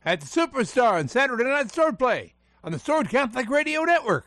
at the Superstar on Saturday Night Swordplay on the Sword Catholic Radio Network.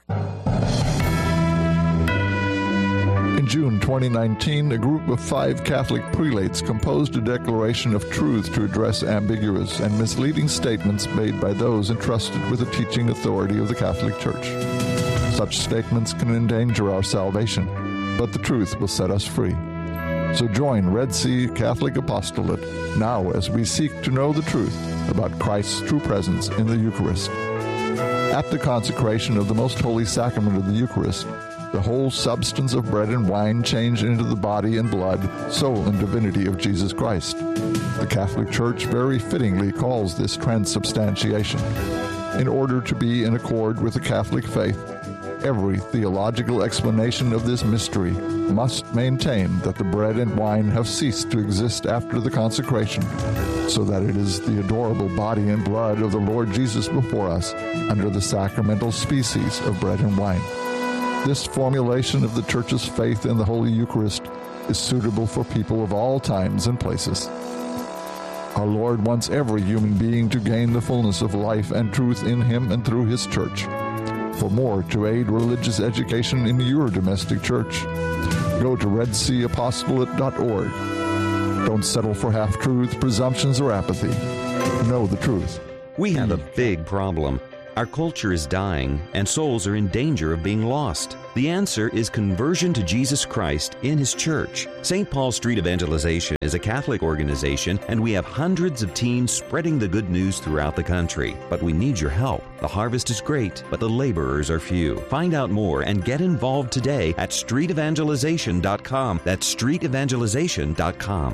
In June 2019, a group of 5 Catholic prelates composed a declaration of truth to address ambiguous and misleading statements made by those entrusted with the teaching authority of the Catholic Church. Such statements can endanger our salvation, but the truth will set us free. So join Red Sea Catholic Apostolate now as we seek to know the truth about Christ's true presence in the Eucharist. At the consecration of the Most Holy Sacrament of the Eucharist, the whole substance of bread and wine change into the body and blood, soul, and divinity of Jesus Christ. The Catholic Church very fittingly calls this transubstantiation. In order to be in accord with the Catholic faith, every theological explanation of this mystery must maintain that the bread and wine have ceased to exist after the consecration, so that it is the adorable body and blood of the Lord Jesus before us under the sacramental species of bread and wine. This formulation of the Church's faith in the Holy Eucharist is suitable for people of all times and places. Our Lord wants every human being to gain the fullness of life and truth in Him and through His Church. For more to aid religious education in your domestic church, go to redseaapostolate.org. Don't settle for half-truths, presumptions, or apathy. Know the truth. We have a big problem. Our culture is dying, and souls are in danger of being lost. The answer is conversion to Jesus Christ in His church. St. Paul Street Evangelization is a Catholic organization, and we have hundreds of teams spreading the good news throughout the country. But we need your help. The harvest is great, but the laborers are few. Find out more and get involved today at streetevangelization.com. That's streetevangelization.com.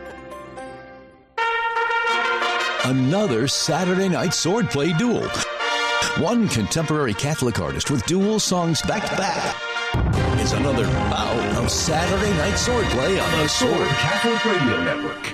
Another Saturday Night Swordplay duel. One contemporary Catholic artist with dual songs back to back. It's another bout of Saturday Night Swordplay on the Sword Catholic Radio Network.